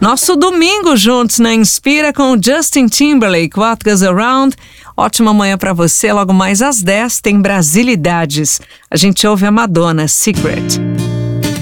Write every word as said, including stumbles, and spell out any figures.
Nosso domingo juntos na Inspira com o Justin Timberlake, What Goes Around. Ótima manhã pra você, logo mais às dez tem Brasilidades. A gente ouve a Madonna, Secret.